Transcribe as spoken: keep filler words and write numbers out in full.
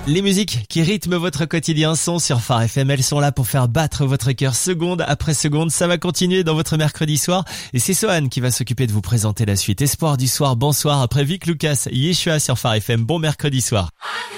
Les musiques qui rythment votre quotidien sont sur Phare F M. Elles sont là pour faire battre votre cœur seconde après seconde. Ça va continuer dans votre mercredi soir. Et c'est Sohan qui va s'occuper de vous présenter la suite. Espoir du soir, bonsoir. Après Vic Lucas, Yeshua sur Phare F M. Bon mercredi soir.